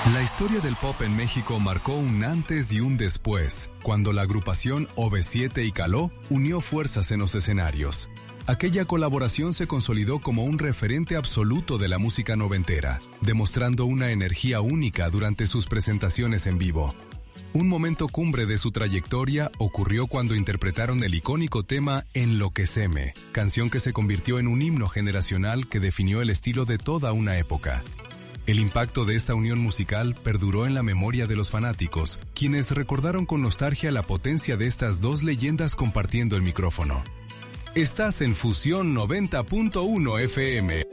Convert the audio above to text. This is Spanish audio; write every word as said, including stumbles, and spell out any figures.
La historia del pop en México marcó un antes y un después, cuando la agrupación O V siete y Caló unió fuerzas en los escenarios. Aquella colaboración se consolidó como un referente absoluto de la música noventera, demostrando una energía única durante sus presentaciones en vivo. Un momento cumbre de su trayectoria ocurrió cuando interpretaron el icónico tema Enloqueceme, canción que se convirtió en un himno generacional que definió el estilo de toda una época. El impacto de esta unión musical perduró en la memoria de los fanáticos, quienes recordaron con nostalgia la potencia de estas dos leyendas compartiendo el micrófono. Estás en Fusión noventa punto uno F M.